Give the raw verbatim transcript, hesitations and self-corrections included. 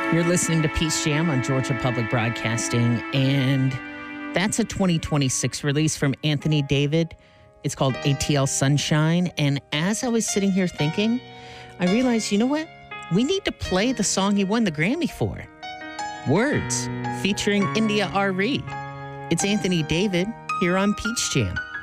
You're listening to Peace Jam on Georgia Public Broadcasting, and that's a twenty twenty-six release from Anthony David. It's called A T L Sunshine, and as I was sitting here thinking, I realized, you know what? We need to play the song he won the Grammy for. Words, featuring India Arie. It's Anthony David here on Peach Jam.